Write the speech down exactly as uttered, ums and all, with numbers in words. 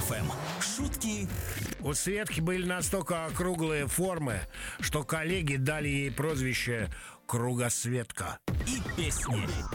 эф эм. Шутки У Светки были настолько округлые формы, что коллеги дали ей прозвище «Кругосветка». и песни.